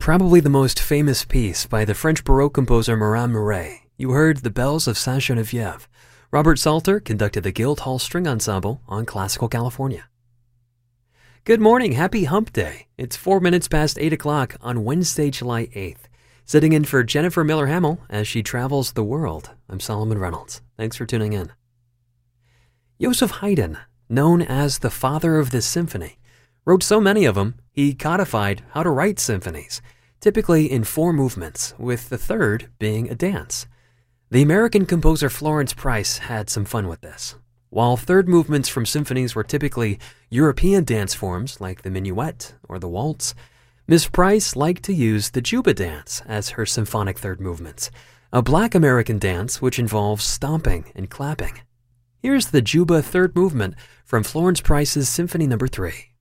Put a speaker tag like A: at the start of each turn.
A: Probably the most famous piece by the French Baroque composer Marin Murray. You heard The Bells of Saint-Geneviève. Robert Salter conducted the Guildhall String Ensemble on Classical California. Good morning, happy hump day. It's 4 minutes past 8 o'clock on Wednesday, July 8th. Sitting in for Jennifer Miller-Hamill as she travels the world. I'm Solomon Reynolds. Thanks for tuning in. Joseph Haydn, known as the father of this symphony, wrote so many of them, he codified how to write symphonies, typically in 4 movements, with the third being a dance. The American composer Florence Price had some fun with this. While third movements from symphonies were typically European dance forms like the minuet or the waltz, Miss Price liked to use the Juba dance as her symphonic third movements, a Black American dance which involves stomping and clapping. Here's the Juba third movement from Florence Price's Symphony No. 3.